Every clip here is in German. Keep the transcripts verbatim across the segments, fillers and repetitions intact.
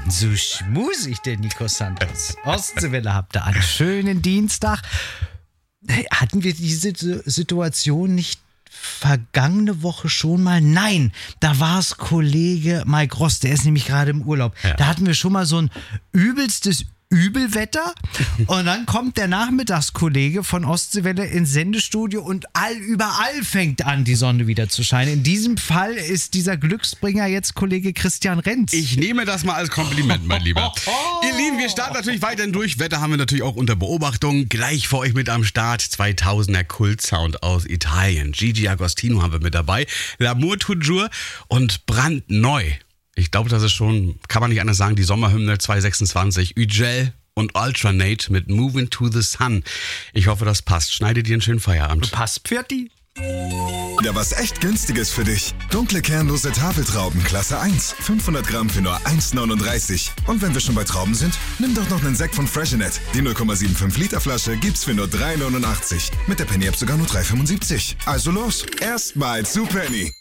So schmusig, der Nico Santos. Ostseewelle habt ihr einen schönen Dienstag. Hatten wir diese Situation nicht vergangene Woche schon mal? Nein, da war es Kollege Mike Ross, der ist nämlich gerade im Urlaub. Ja. Da hatten wir schon mal so ein übelstes Übelwetter und dann kommt der Nachmittagskollege von Ostseewelle ins Sendestudio und all überall fängt an, die Sonne wieder zu scheinen. In diesem Fall ist dieser Glücksbringer jetzt Kollege Christian Renz. Ich nehme das mal als Kompliment, mein Lieber. Ihr Lieben, wir starten natürlich weiterhin durch. Wetter haben wir natürlich auch unter Beobachtung. Gleich für euch mit am Start zweitausender Kultsound aus Italien. Gigi Agostino haben wir mit dabei. L'amour toujours und brandneu. Ich glaube, das ist schon, kann man nicht anders sagen, die Sommerhymne zwanzig sechsundzwanzig. Ügel und Alternate mit Moving to the Sun. Ich hoffe, das passt. Schneide dir einen schönen Feierabend. Passt, Pfirti. Ja, was echt günstiges für dich. Dunkle kernlose Tafeltrauben, Klasse eins. fünfhundert Gramm für nur eins neununddreißig. Und wenn wir schon bei Trauben sind, nimm doch noch einen Sekt von Freshenet. Die null Komma fünfundsiebzig Liter Flasche gibt's für nur drei neunundachtzig. Mit der Penny-App sogar nur drei fünfundsiebzig. Also los, erstmal zu Penny.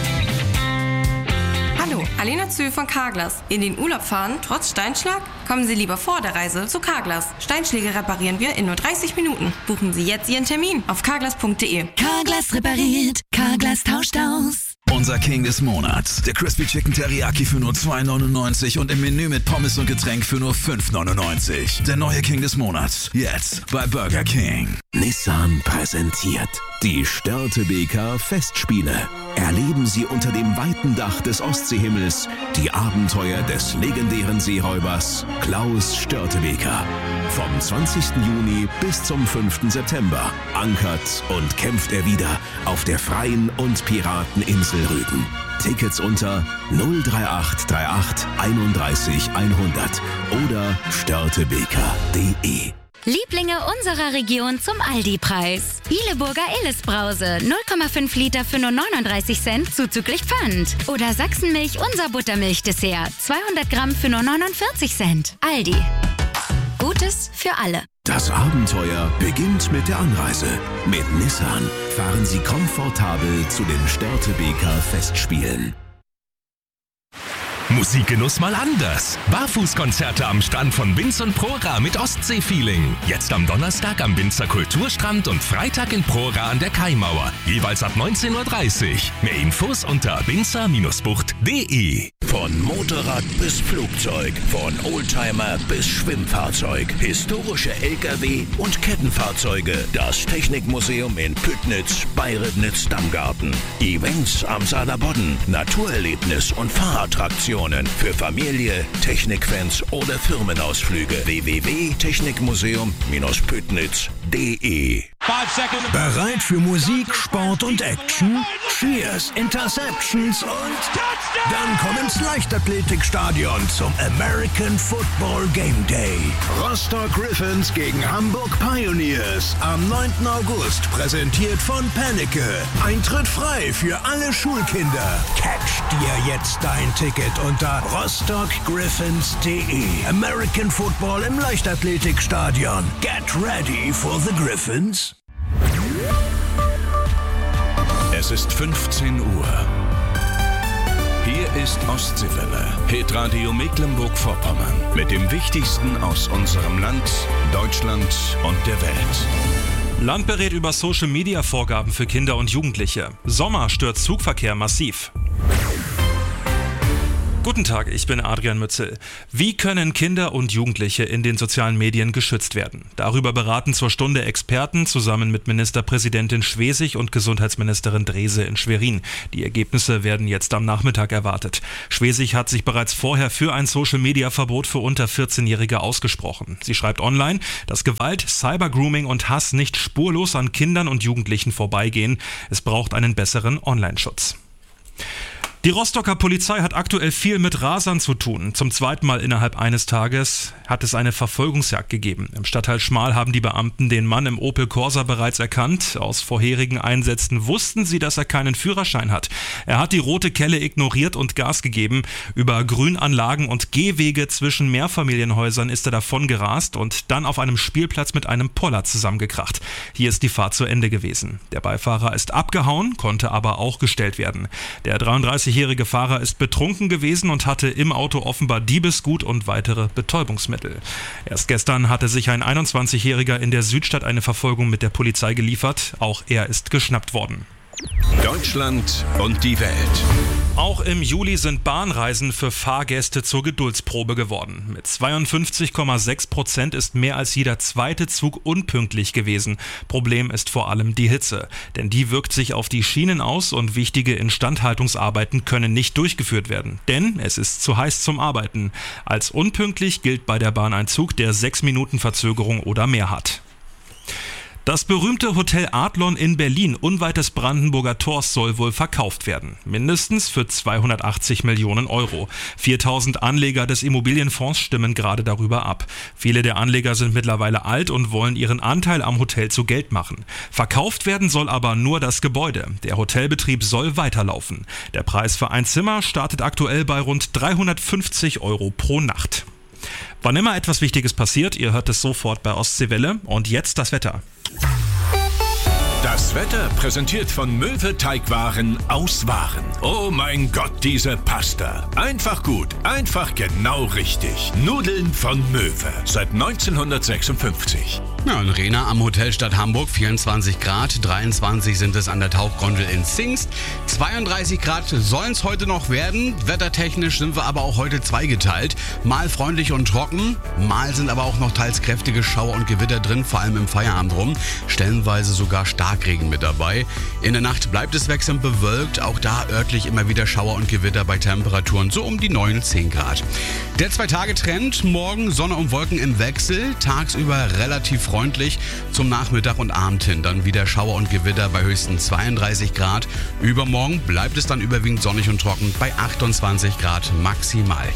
Hallo, Alena Zühl von Carglass. In den Urlaub fahren, trotz Steinschlag? Kommen Sie lieber vor der Reise zu Carglass. Steinschläge reparieren wir in nur dreißig Minuten. Buchen Sie jetzt Ihren Termin auf carglass punkt de. Carglass repariert, Carglass tauscht aus. Unser King des Monats. Der Crispy Chicken Teriyaki für nur zwei neunundneunzig und im Menü mit Pommes und Getränk für nur fünf neunundneunzig. Der neue King des Monats. Jetzt bei Burger King. Nissan präsentiert die Störtebeker Festspiele. Erleben Sie unter dem weiten Dach des Ostseehimmels die Abenteuer des legendären Seeräubers Klaus Störtebeker. Vom zwanzigsten Juni bis zum fünften September ankert und kämpft er wieder auf der freien und Pirateninsel Rügen. Tickets unter null drei acht drei acht einunddreißig hundert oder störtebeker punkt de. Lieblinge unserer Region zum Aldi-Preis. Ileburger Illes-Brause, null Komma fünf Liter für nur neununddreißig Cent zuzüglich Pfand. Oder Sachsenmilch unser Buttermilch-Dessert, zweihundert Gramm für nur neunundvierzig Cent. Aldi. Gutes für alle. Das Abenteuer beginnt mit der Anreise. Mit Nissan fahren Sie komfortabel zu den Störtebeker Festspielen. Musikgenuss mal anders. Barfußkonzerte am Strand von Binz und Prora mit Ostsee-Feeling. Jetzt am Donnerstag am Binzer Kulturstrand und Freitag in Prora an der Kaimauer. Jeweils ab neunzehn Uhr dreißig. Mehr Infos unter binzer Bindestrich bucht punkt de. Von Motorrad bis Flugzeug, von Oldtimer bis Schwimmfahrzeug, historische L K W und Kettenfahrzeuge. Das Technikmuseum in Püttnitz bei Ribnitz-Dammgarten. Events am Saarlandbodden, Naturerlebnis und Fahrattraktionen für Familie, Technikfans oder Firmenausflüge. w w w punkt technikmuseum Bindestrich püttnitz punkt de. Bereit für Musik, Sport und Action? Cheers, Interceptions und dann komm ins Leichtathletikstadion zum American Football Game Day. Rostock Griffins gegen Hamburg Pioneers am neunten August, präsentiert von Penneke. Eintritt frei für alle Schulkinder. Catch dir jetzt dein Ticket unter rostock griffins punkt de. American Football im Leichtathletikstadion. Get ready for the Griffins. Es ist fünfzehn Uhr. Hier ist Ostseewelle, Hitradio Mecklenburg-Vorpommern. Mit dem Wichtigsten aus unserem Land, Deutschland und der Welt. Land berät über Social-Media-Vorgaben für Kinder und Jugendliche. Sommer stört Zugverkehr massiv. Guten Tag, ich bin Adrian Mützel. Wie können Kinder und Jugendliche in den sozialen Medien geschützt werden? Darüber beraten zur Stunde Experten zusammen mit Ministerpräsidentin Schwesig und Gesundheitsministerin Drese in Schwerin. Die Ergebnisse werden jetzt am Nachmittag erwartet. Schwesig hat sich bereits vorher für ein Social-Media-Verbot für unter vierzehnjährige ausgesprochen. Sie schreibt online, dass Gewalt, Cybergrooming und Hass nicht spurlos an Kindern und Jugendlichen vorbeigehen. Es braucht einen besseren Online-Schutz. Die Rostocker Polizei hat aktuell viel mit Rasern zu tun. Zum zweiten Mal innerhalb eines Tages hat es eine Verfolgungsjagd gegeben. Im Stadtteil Schmal haben die Beamten den Mann im Opel Corsa bereits erkannt. Aus vorherigen Einsätzen wussten sie, dass er keinen Führerschein hat. Er hat die rote Kelle ignoriert und Gas gegeben. Über Grünanlagen und Gehwege zwischen Mehrfamilienhäusern ist er davon gerast und dann auf einem Spielplatz mit einem Poller zusammengekracht. Hier ist die Fahrt zu Ende gewesen. Der Beifahrer ist abgehauen, konnte aber auch gestellt werden. Der dreiunddreißigjährige einundzwanzigjährige Fahrer ist betrunken gewesen und hatte im Auto offenbar Diebesgut und weitere Betäubungsmittel. Erst gestern hatte sich ein einundzwanzigjähriger in der Südstadt eine Verfolgung mit der Polizei geliefert. Auch er ist geschnappt worden. Deutschland und die Welt. Auch im Juli sind Bahnreisen für Fahrgäste zur Geduldsprobe geworden. Mit zweiundfünfzig Komma sechs Prozent ist mehr als jeder zweite Zug unpünktlich gewesen. Problem ist vor allem die Hitze. Denn die wirkt sich auf die Schienen aus und wichtige Instandhaltungsarbeiten können nicht durchgeführt werden. Denn es ist zu heiß zum Arbeiten. Als unpünktlich gilt bei der Bahn ein Zug, der sechs Minuten Verzögerung oder mehr hat. Das berühmte Hotel Adlon in Berlin unweit des Brandenburger Tors soll wohl verkauft werden. Mindestens für zweihundertachtzig Millionen Euro. viertausend Anleger des Immobilienfonds stimmen gerade darüber ab. Viele der Anleger sind mittlerweile alt und wollen ihren Anteil am Hotel zu Geld machen. Verkauft werden soll aber nur das Gebäude. Der Hotelbetrieb soll weiterlaufen. Der Preis für ein Zimmer startet aktuell bei rund dreihundertfünfzig Euro pro Nacht. Wann immer etwas Wichtiges passiert, ihr hört es sofort bei Ostseewelle. Und jetzt das Wetter. Das Wetter präsentiert von Möwe Teigwaren aus Waren. Oh mein Gott, diese Pasta. Einfach gut, einfach genau richtig. Nudeln von Möwe seit neunzehnhundertsechsundfünfzig. Ja, in Rena am Hotel Stadt Hamburg vierundzwanzig Grad, dreiundzwanzig sind es an der Tauchgondel in Zingst. zweiunddreißig Grad sollen es heute noch werden. Wettertechnisch sind wir aber auch heute zweigeteilt. Mal freundlich und trocken, mal sind aber auch noch teils kräftige Schauer und Gewitter drin, vor allem im Feierabend rum. Stellenweise sogar Starkregen mit dabei. In der Nacht bleibt es wechselnd bewölkt, auch da örtlich immer wieder Schauer und Gewitter bei Temperaturen so um die neun, zehn Grad. Der Zwei-Tage-Trend, morgen Sonne und Wolken im Wechsel, tagsüber relativ freundlich, zum Nachmittag und Abend hin dann wieder Schauer und Gewitter bei höchstens zweiunddreißig Grad. Übermorgen bleibt es dann überwiegend sonnig und trocken bei achtundzwanzig Grad maximal.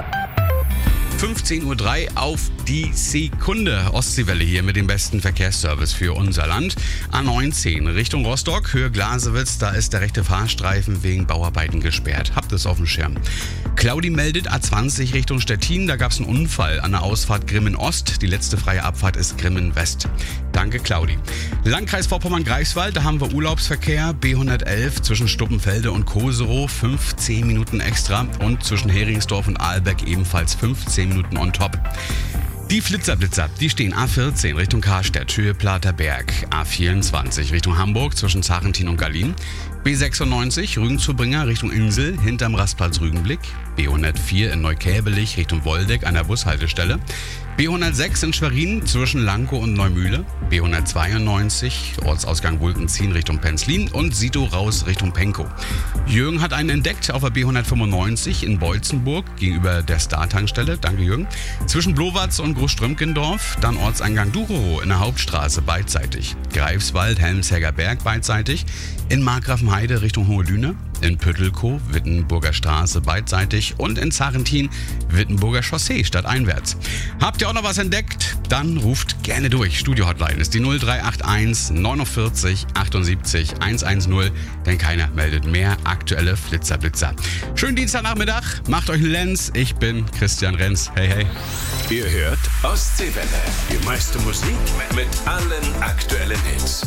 fünfzehn Uhr drei auf die Sekunde. Ostseewelle hier mit dem besten Verkehrsservice für unser Land. A neunzehn Richtung Rostock, Höhe Glasewitz, da ist der rechte Fahrstreifen wegen Bauarbeiten gesperrt. Habt es auf dem Schirm. Claudi meldet A zwanzig Richtung Stettin, da gab es einen Unfall an der Ausfahrt Grimmen Ost. Die letzte freie Abfahrt ist Grimmen West. Danke Claudi. Landkreis Vorpommern-Greifswald, da haben wir Urlaubsverkehr. B hundertelf zwischen Stuppenfelde und Koserow, fünfzehn Minuten extra. Und zwischen Heringsdorf und Aalbeck ebenfalls fünfzehn Minuten on top. Die Flitzerblitzer, die stehen A vierzehn Richtung Karstedt, Höhe Platerberg, A vierundzwanzig Richtung Hamburg zwischen Zarentin und Gallien, B sechsundneunzig Rügenzubringer Richtung Insel hinterm Rastplatz Rügenblick, B hundertvier in Neukäbelich Richtung Woldeck an der Bushaltestelle, B hundertsechs in Schwerin zwischen Lankow und Neumühle, B hundertzweiundneunzig Ortsausgang Wulkenzien Richtung Penzlin und Sito raus Richtung Penkow. Jürgen hat einen entdeckt auf der B hundertfünfundneunzig in Beutzenburg gegenüber der Star-Tankstelle, danke Jürgen, zwischen Blowatz und Großströmkendorf, dann Ortseingang Ducherow in der Hauptstraße beidseitig, Greifswald, Helmshegger Berg beidseitig, in Markgrafenheide Richtung Hohe Lüne, in Püttelkow, Wittenburger Straße beidseitig und in Zarentin, Wittenburger Chaussee stadteinwärts. Habt ihr auch noch was entdeckt? Dann ruft gerne durch. Studio-Hotline ist die null drei acht eins neunundvierzig achtundsiebzig hundertzehn, denn keiner meldet mehr aktuelle Flitzerblitzer. Schönen Dienstagnachmittag, macht euch einen Lenz. Ich bin Christian Renz. Hey, hey. Ihr hört Ostseewelle. Die meiste Musik mit allen aktuellen Hits.